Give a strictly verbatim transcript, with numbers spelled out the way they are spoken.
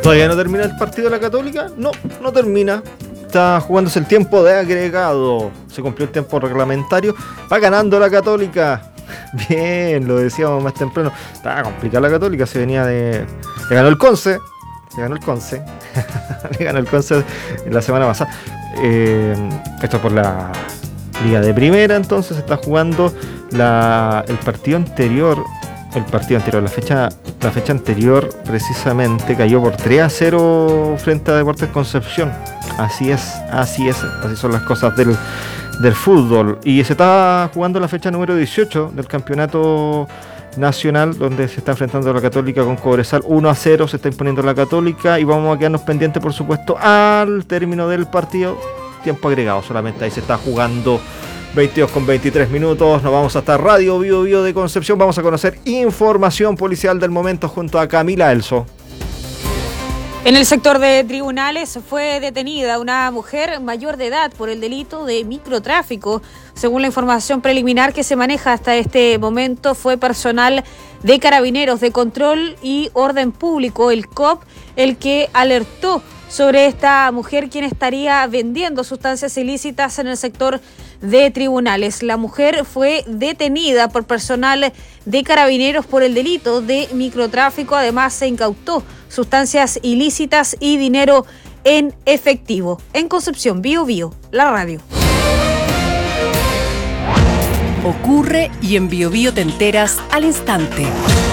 ¿Todavía no termina el partido de la Católica? No, no termina. Está jugándose el tiempo de agregado. Se cumplió el tiempo reglamentario. Va ganando la Católica. Bien, lo decíamos más temprano. Estaba complicada la Católica. Se venía de... Le ganó el Conce. Le ganó el Conce. Le ganó el Conce la semana pasada. Eh, esto por la Liga de Primera. Entonces se está jugando la, el partido anterior. El partido anterior, la fecha, la fecha anterior precisamente cayó por tres a cero frente a Deportes Concepción. Así es, así es, así son las cosas del, del fútbol. Y se está jugando la fecha número dieciocho del campeonato nacional, donde se está enfrentando la Católica con Cobresal. uno a cero se está imponiendo la Católica y vamos a quedarnos pendientes, por supuesto, al término del partido. Tiempo agregado, solamente ahí se está jugando. veintidós con veintitrés minutos, nos vamos hasta Radio Bio Bio de Concepción. Vamos a conocer información policial del momento junto a Camila Elso. En el sector de tribunales fue detenida una mujer mayor de edad por el delito de microtráfico. Según la información preliminar que se maneja hasta este momento, fue personal de Carabineros de Control y Orden Público, el C O P, el que alertó sobre esta mujer, quien estaría vendiendo sustancias ilícitas en el sector de tribunales. La mujer fue detenida por personal de Carabineros por el delito de microtráfico. Además, se incautó sustancias ilícitas y dinero en efectivo. En Concepción, Bio Bio, la radio. Ocurre y en Bio Bio te enteras al instante.